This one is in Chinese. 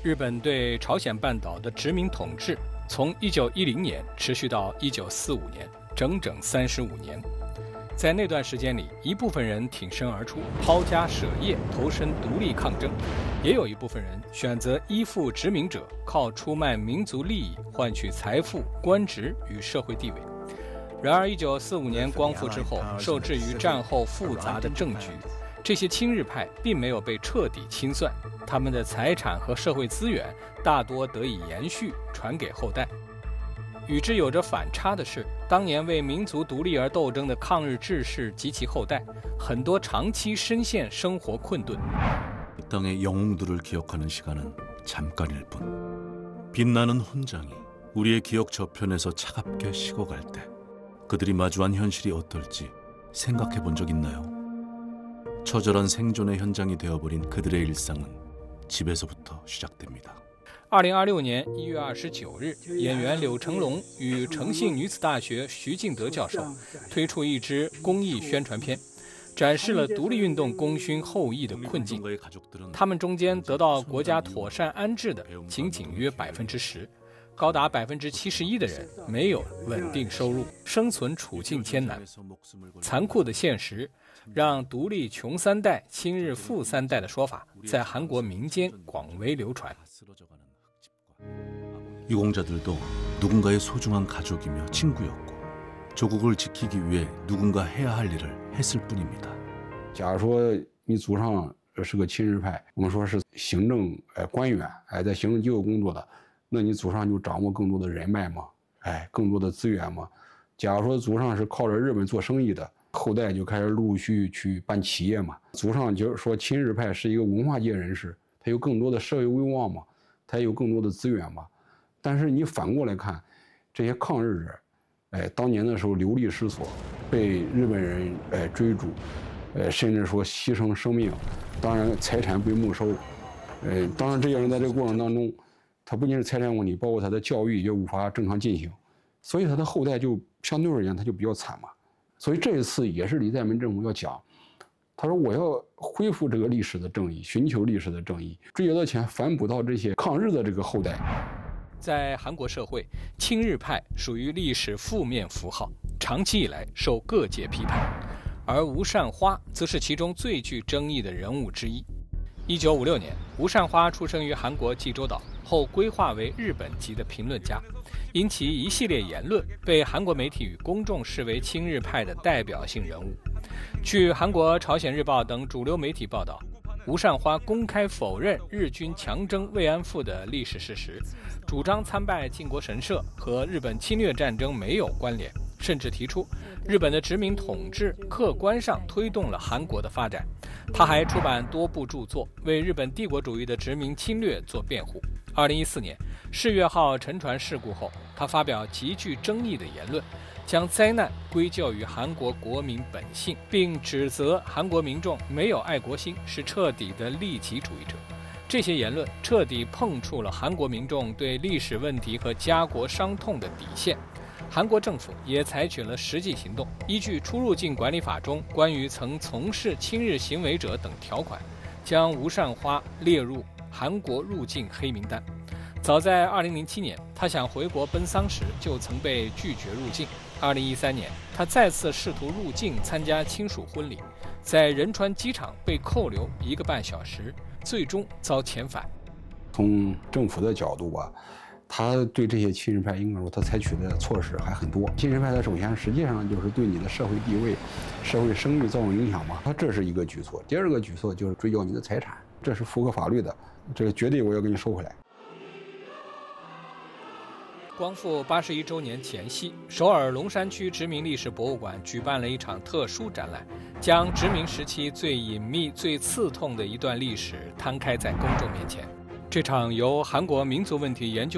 日本对朝鲜半岛的殖民统治从1910年持续到1945年，整整35年。在那段时间里，一部分人挺身而出，抛家舍业，投身独立抗争；也有一部分人选择依附殖民者，靠出卖民族利益换取财富、官职与社会地位。然而，1945年光复之后，受制于战后复杂的政局，这些亲日派并没有被彻底清算，他们的财产和社会资源大多得以延续，传给后代。与之有着反差的是，当年为民族独立而斗争的抗日志士及其后代，很多长期深陷生活困顿。 땅의 영웅들을 기억하는 시간은 잠깐일 뿐. 빛나는 훈장이 우리의 기억 저편에서 차갑게 식어갈 때 그들이 마주한 현실이 어떨지 생각해 본 적 있나요? 처절한 생존의 현장이 되어버린 그들의 일상은 집에서부터 시작됩니다. 2026年1月29日，演员柳成龙与诚信女子大学徐敬德教授推出一支公益宣传片，展示了独立运动功勋后裔的困境。他们中间得到国家妥善安置的仅约10%，高达71%的人没有稳定收入，生存处境艰难。残酷的现实让独立穷三代、亲日富三代的说法在韩国民间广为流传。 유공자들도 누군가의 소중한 가족이며 친구였고 조국을 지키기 위해 누군가 해야 할 일을 했을 뿐입니다. 假如说你祖上是个亲日派，我们说是行政官员，在行政机构工作的，那你祖上就掌握更多的人脉嘛，更多的资源嘛。假如说祖上是靠着日本做生意的，后代就开始陆续去办企业嘛。祖上就是说亲日派是一个文化界人士，他有更多的社会威望嘛。 他有更多的资源嘛，但是你反过来看，这些抗日者，当年的时候流离失所，被日本人追逐，甚至说牺牲生命，当然财产被没收，当然这些人在这个过程当中，他不仅是财产问题，包括他的教育也无法正常进行，所以他的后代就相对而言他就比较惨嘛。所以这一次也是李在明政府要讲。 他说：“我要恢复这个历史的正义，寻求历史的正义，追究的钱反哺到这些抗日的这个后代。” 在韩国社会，亲日派属于历史负面符号，长期以来受各界批判，而吴善花则是其中最具争议的人物之一。1956年，吴善花出生于韩国济州岛，后归化为日本籍的评论家，因其一系列言论被韩国媒体与公众视为亲日派的代表性人物。 据韩国《朝鲜日报》等主流媒体报道，吴善花公开否认日军强征慰安妇的历史事实，主张参拜靖国神社和日本侵略战争没有关联，甚至提出日本的殖民统治客观上推动了韩国的发展。他还出版多部著作，为日本帝国主义的殖民侵略做辩护。2014年世越号沉船事故后，他发表极具争议的言论。 将灾难归咎于韩国国民本性，并指责韩国民众没有爱国心，是彻底的利己主义者。这些言论彻底碰触了韩国民众对历史问题和家国伤痛的底线。韩国政府也采取了实际行动，依据出入境管理法中关于曾从事亲日行为者等条款，将吴善花列入韩国入境黑名单。早在2007年，他想回国奔丧时就曾被拒绝入境。 2013年，他再次试图入境参加亲属婚礼，在仁川机场被扣留1个半小时，最终遭遣返。 从政府的角度吧，他对这些亲日派应该说他采取的措施还很多。亲日派他首先实际上就是对你的社会地位、社会声誉造成影响嘛，他这是一个举措。第二个举措就是追缴你的财产，这是符合法律的，这个绝对我要给你收回来。 光复81周年前夕，首尔龙山区殖民历史博物馆举办了一场特殊展览，将殖民时期最隐秘、最刺痛的一段历史摊开在公众面前。这场由韩国民族问题研究